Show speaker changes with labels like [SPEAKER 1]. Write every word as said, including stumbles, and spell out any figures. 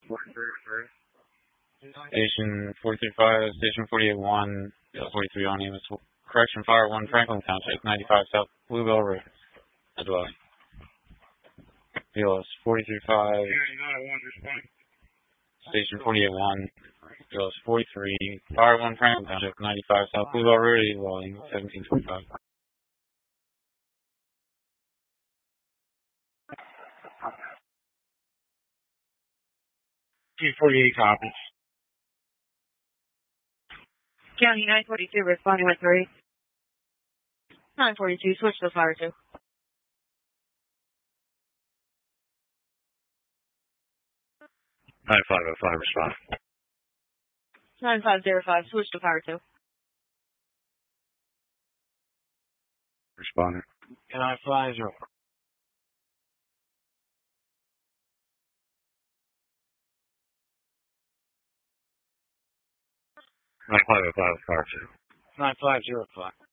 [SPEAKER 1] Station forty-three five, Station forty-eight one, forty-three on Amos. Correction, Fire one, Franklin Township, ninety-five South Bluebell Road. A dwelling. B L S forty-three five, Station forty-eight one, B L S forty-three, Fire one, Franklin Township, ninety-five South Bluebell Road, a dwelling, seventeen twenty-five. two forty-eight copies.
[SPEAKER 2] County nine forty-two, responding with three. nine forty-two, switch to Fire two.
[SPEAKER 3] nine five oh five, respond.
[SPEAKER 2] nine five zero five, switch to Fire two.
[SPEAKER 3] Responding.
[SPEAKER 1] nine five zero.
[SPEAKER 3] nine five oh five, Fire two.
[SPEAKER 1] nine five zero five.